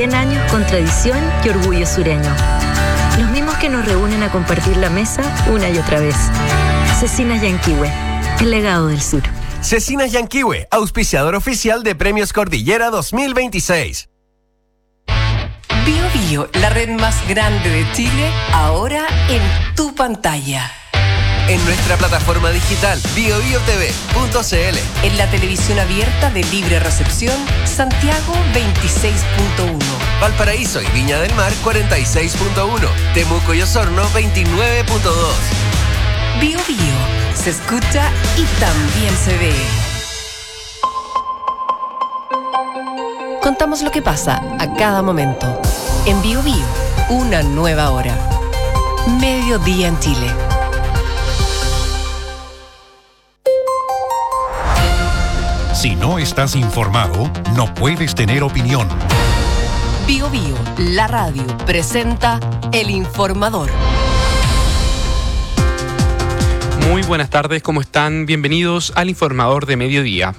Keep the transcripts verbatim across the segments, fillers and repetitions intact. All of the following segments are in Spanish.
cien años con tradición y orgullo sureño. Los mismos que nos reúnen a compartir la mesa una y otra vez. Cecinas Yanquihue, el legado del sur. Cecinas Yanquihue, auspiciador oficial de Premios Cordillera dos mil veintiséis. Bio Bio, la red más grande de Chile, ahora en tu pantalla. En nuestra plataforma digital bio bio t v punto c l. En la televisión abierta de libre recepción, Santiago veintiséis punto uno. Valparaíso y Viña del Mar cuarenta y seis punto uno. Temuco y Osorno veintinueve punto dos. Bio Bio, se escucha y también se ve. Contamos lo que pasa a cada momento. En Bio Bio, una nueva hora. Mediodía en Chile. Si no estás informado, no puedes tener opinión. Bio Bio, la radio, presenta El Informador. Muy buenas tardes, ¿cómo están? Bienvenidos al Informador de Mediodía.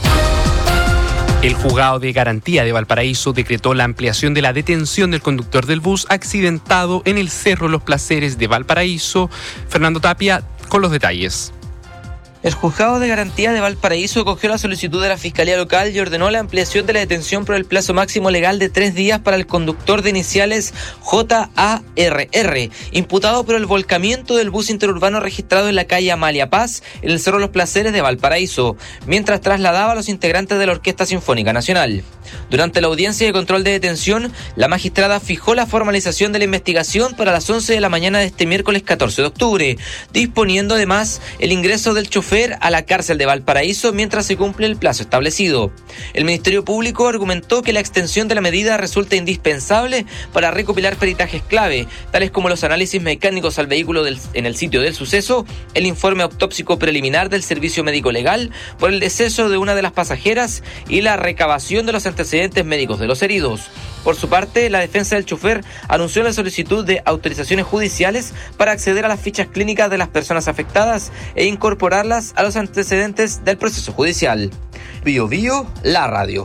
El juzgado de garantía de Valparaíso decretó la ampliación de la detención del conductor del bus accidentado en el Cerro Los Placeres de Valparaíso. Fernando Tapia con los detalles. El Juzgado de Garantía de Valparaíso acogió la solicitud de la Fiscalía Local y ordenó la ampliación de la detención por el plazo máximo legal de tres días para el conductor de iniciales J A R R, imputado por el volcamiento del bus interurbano registrado en la calle Amalia Paz, en el Cerro Los Placeres de Valparaíso, mientras trasladaba a los integrantes de la Orquesta Sinfónica Nacional. Durante la audiencia de control de detención, la magistrada fijó la formalización de la investigación para las once de la mañana de este miércoles catorce de octubre, disponiendo además el ingreso del chofer a la cárcel de Valparaíso mientras se cumple el plazo establecido. El Ministerio Público argumentó que la extensión de la medida resulta indispensable para recopilar peritajes clave, tales como los análisis mecánicos al vehículo del, en el sitio del suceso, el informe autópsico preliminar del Servicio Médico Legal por el deceso de una de las pasajeras y la recabación de los antecedentes médicos de los heridos. Por su parte, la defensa del chofer anunció la solicitud de autorizaciones judiciales para acceder a las fichas clínicas de las personas afectadas e incorporarlas a los antecedentes del proceso judicial. Bio Bio, la radio.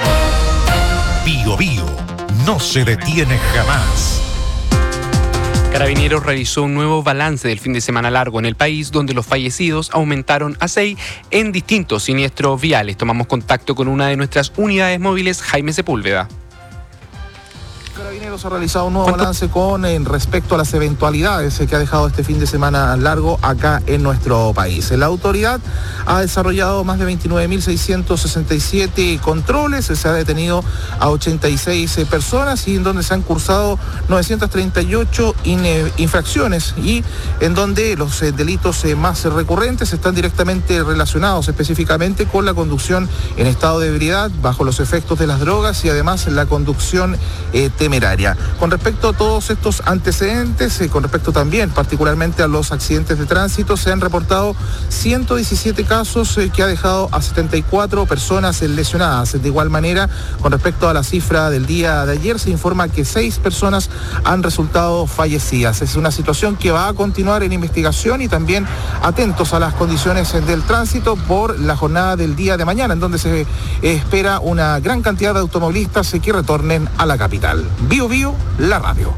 Bio Bio, no se detiene jamás. Carabineros realizó un nuevo balance del fin de semana largo en el país, donde los fallecidos aumentaron a seis en distintos siniestros viales. Tomamos contacto con una de nuestras unidades móviles, Jaime Sepúlveda. Carabineros ha realizado un nuevo balance con en respecto a las eventualidades que ha dejado este fin de semana largo acá en nuestro país. La autoridad ha desarrollado más de veintinueve mil seiscientos sesenta y siete controles, se ha detenido a ochenta y seis personas y en donde se han cursado novecientas treinta y ocho infracciones y en donde los delitos más recurrentes están directamente relacionados específicamente con la conducción en estado de ebriedad, bajo los efectos de las drogas y además la conducción eh, temeraria. Con respecto a todos estos antecedentes, eh, con respecto también particularmente a los accidentes de tránsito, se han reportado ciento diecisiete casos eh, que ha dejado a setenta y cuatro personas lesionadas. De igual manera, con respecto a la cifra del día de ayer, se informa que seis personas han resultado fallecidas. Es una situación que va a continuar en investigación y también atentos a las condiciones del tránsito por la jornada del día de mañana, en donde se espera una gran cantidad de automovilistas que retornen a la capital. Bio Bio, la radio.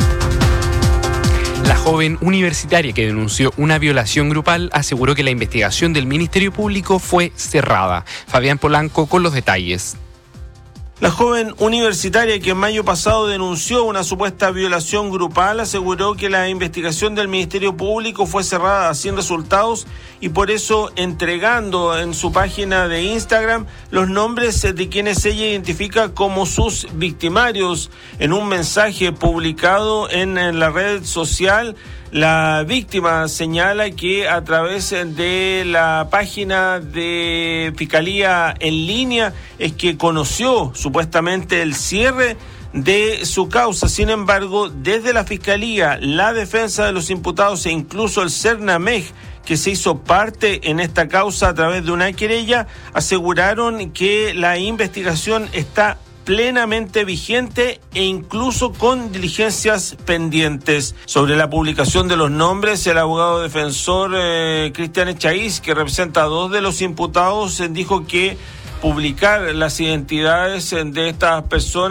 La joven universitaria que denunció una violación grupal aseguró que la investigación del Ministerio Público fue cerrada. Fabián Polanco con los detalles. La joven universitaria que en mayo pasado denunció una supuesta violación grupal aseguró que la investigación del Ministerio Público fue cerrada sin resultados y por eso entregando en su página de Instagram los nombres de quienes ella identifica como sus victimarios. En un mensaje publicado en la red social, la víctima señala que a través de la página de Fiscalía en línea es que conoció supuestamente el cierre de su causa. Sin embargo, desde la Fiscalía, la defensa de los imputados e incluso el CERNAMEG, que se hizo parte en esta causa a través de una querella, aseguraron que la investigación está plenamente vigente e incluso con diligencias pendientes. Sobre la publicación de los nombres, el abogado defensor eh, Cristian Echaíz, que representa a dos de los imputados, eh, dijo que publicar las identidades de estas personas